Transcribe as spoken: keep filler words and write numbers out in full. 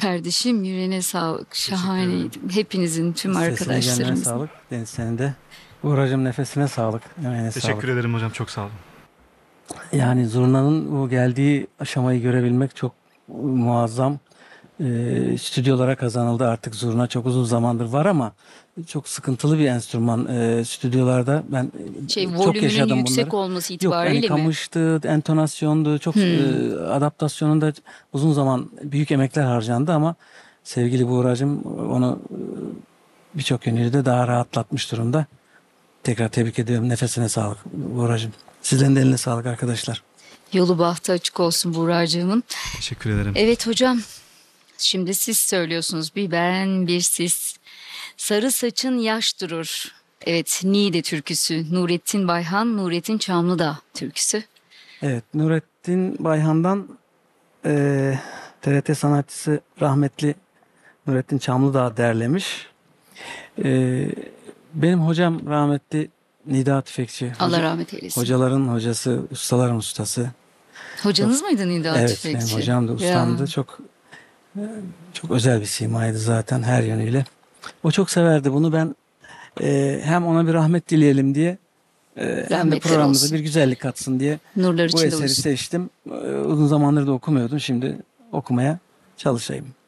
Kardeşim yüreğine sağlık. Teşekkür ederim. Şahaneydi. Hepinizin, tüm Sesine gelmene arkadaşlarımızın. sağlık. Deniz senin de. Uğur'cığım nefesine sağlık. Emeğine Teşekkür sağlık. ederim hocam, çok sağ olun. Yani zurnanın bu geldiği aşamayı görebilmek çok muazzam. Ee, stüdyolara kazanıldı artık zurna çok uzun zamandır var ama çok sıkıntılı bir enstrüman. Ee, stüdyolarda ben Şey, e, çok volümünün yaşadım bunları. yüksek olması Yok yani itibariyle mi? kamıştı, entonasyondu, çok Hmm. e, adaptasyonunda uzun zaman büyük emekler harcandı ama sevgili Buğra'cığım onu e, birçok yönüyle de daha rahatlatmış durumda. Tekrar tebrik ediyorum. Nefesine sağlık Buğra'cığım. Sizlerin de eline sağlık arkadaşlar. Yolu bahtı açık olsun Buğracığımın. Teşekkür ederim. Evet hocam. Şimdi siz söylüyorsunuz. Bir ben, bir siz. Sarı saçın yaş durur. Evet, Niğde türküsü. Nurettin Bayhan, Nurettin Çamlıdağ türküsü. Evet, Nurettin Bayhan'dan eee T R T sanatçısı rahmetli Nurettin Çamlıdağ derlemiş. Eee, benim hocam rahmetli Nida Tüfekçi. Allah Hoca- rahmet eylesin. hocaların hocası, ustaların ustası. Hocanız mıydı Nida Evet, Tüfekçi? benim hocam da ustamdı. Ya. Çok çok özel bir simaydı zaten her yönüyle. O çok severdi bunu. Ben eee, hem ona bir rahmet dileyelim diye eee, hem de Rahmetler programımıza olsun. bir güzellik katsın diye Nurlar bu içinde eseri olsun. seçtim. Eee, Uzun zamandır da okumuyordum. Şimdi okumaya çalışayım.